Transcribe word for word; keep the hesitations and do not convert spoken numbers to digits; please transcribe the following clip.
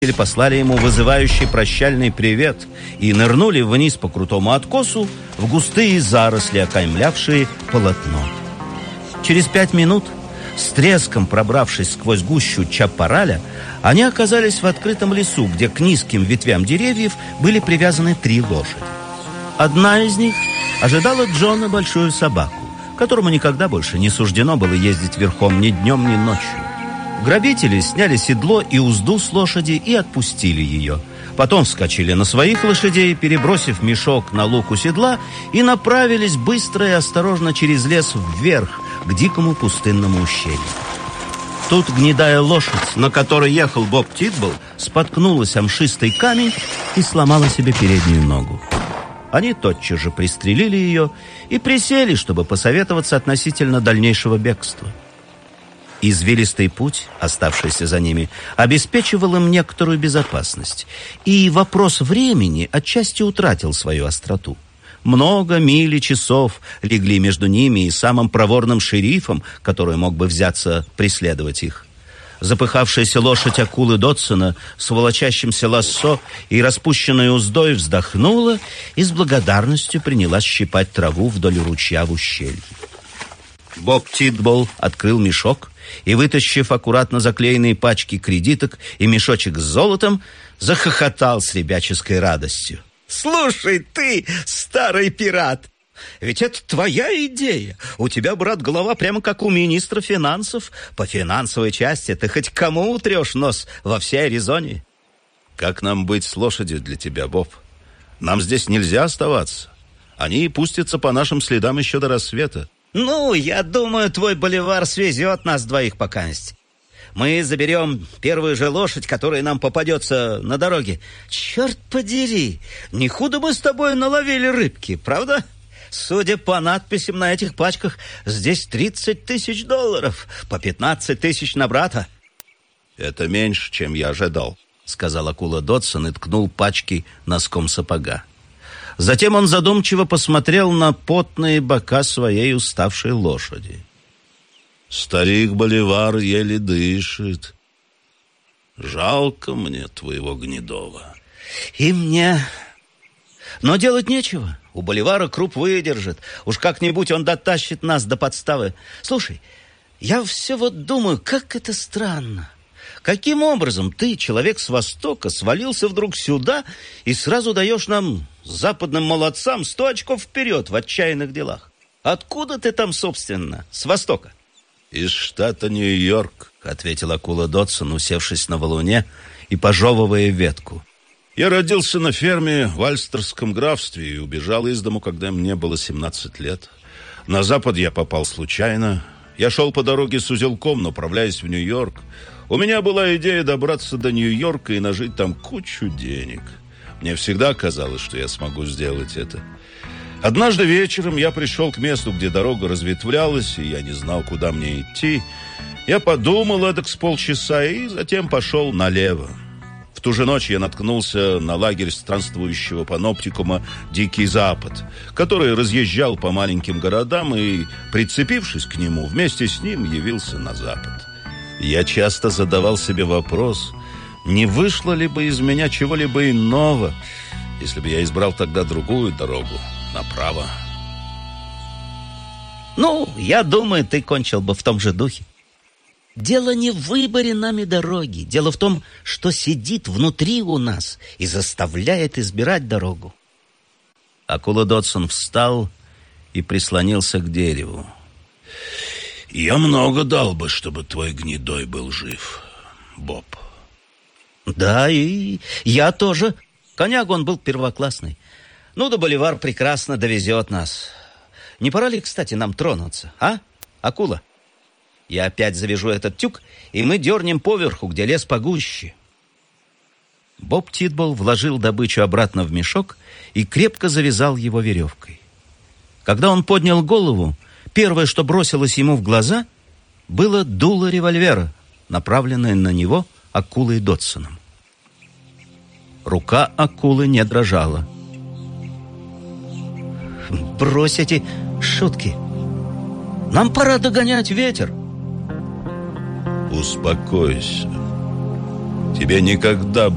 Или послали ему вызывающий прощальный привет и нырнули вниз по крутому откосу в густые заросли, окаймлявшие полотно. Через пять минут, с треском пробравшись сквозь гущу чапараля, они оказались в открытом лесу, где к низким ветвям деревьев были привязаны три лошади. Одна из них ожидала Джона большую собаку, которому никогда больше не суждено было ездить верхом ни днем, ни ночью. Грабители сняли седло и узду с лошади и отпустили ее. Потом вскочили на своих лошадей, перебросив мешок на луку седла, и направились быстро и осторожно через лес вверх, к дикому пустынному ущелью. Тут гнедая лошадь, на которой ехал Боб Титбол, споткнулась о мшистый камень и сломала себе переднюю ногу. Они тотчас же пристрелили ее и присели, чтобы посоветоваться относительно дальнейшего бегства. Извилистый путь, оставшийся за ними, обеспечивал им некоторую безопасность, и вопрос времени отчасти утратил свою остроту. Много миль и часов легли между ними и самым проворным шерифом, который мог бы взяться преследовать их. Запыхавшаяся лошадь акулы Дотсона с волочащимся лассо и распущенной уздой вздохнула и с благодарностью принялась щипать траву вдоль ручья в ущелье. Боб Титбол открыл мешок и, вытащив аккуратно заклеенные пачки кредиток и мешочек с золотом, захохотал с ребяческой радостью. «Слушай ты, старый пират, ведь это твоя идея. У тебя, брат, голова прямо как у министра финансов. По финансовой части ты хоть кому утрешь нос во всей Аризоне?» «Как нам быть с лошадью для тебя, Боб? Нам здесь нельзя оставаться. Они пустятся по нашим следам еще до рассвета». «Ну, я думаю, твой боливар свезет нас двоих покаместь. Мы заберем первую же лошадь, которая нам попадется на дороге. Черт подери, не худо мы с тобой наловили рыбки, правда? Судя по надписям на этих пачках, здесь тридцать тысяч долларов, по пятнадцать тысяч на брата». «Это меньше, чем я ожидал», — сказал акула Дотсон и ткнул пачки носком сапога. Затем он задумчиво посмотрел на потные бока своей уставшей лошади. «Старик Боливар еле дышит. Жалко мне твоего гнедого». «И мне. Но делать нечего. У Боливара круп выдержит. Уж как-нибудь он дотащит нас до подставы. Слушай, я все вот думаю, как это странно. Каким образом ты, человек с Востока, свалился вдруг сюда и сразу даешь нам, западным молодцам, сто очков вперед в отчаянных делах? Откуда ты там, собственно, с Востока?» «Из штата Нью-Йорк», — ответил акула Дотсон, усевшись на валуне и пожевывая ветку. «Я родился на ферме в Альстерском графстве и убежал из дому, когда мне было семнадцать лет. На запад я попал случайно. Я шел по дороге с узелком, направляясь в Нью-Йорк. У меня была идея добраться до Нью-Йорка и нажить там кучу денег. Мне всегда казалось, что я смогу сделать это. Однажды вечером я пришел к месту, где дорога разветвлялась, и я не знал, куда мне идти. Я подумал эдак с полчаса и затем пошел налево. В ту же ночь я наткнулся на лагерь странствующего паноптикума «Дикий Запад», который разъезжал по маленьким городам и, прицепившись к нему, вместе с ним явился на запад. Я часто задавал себе вопрос, не вышло ли бы из меня чего-либо иного, если бы я избрал тогда другую дорогу, направо. «Ну, я думаю, ты кончил бы в том же духе. Дело не в выборе нами дороги. Дело в том, что сидит внутри у нас и заставляет избирать дорогу». Акула Дотсон встал и прислонился к дереву. «Я много дал бы, чтобы твой гнедой был жив, Боб». «Да, и я тоже. Коняк он был первоклассный. Ну да Боливар прекрасно довезет нас. Не пора ли, кстати, нам тронуться, а, акула? Я опять завяжу этот тюк, и мы дернем поверху, где лес погуще». Боб Титбол вложил добычу обратно в мешок и крепко завязал его веревкой. Когда он поднял голову, первое, что бросилось ему в глаза, было дуло револьвера, направленное на него акулой Дотсоном. Рука акулы не дрожала. «Брось эти шутки. Нам пора догонять ветер». «Успокойся. Тебе никогда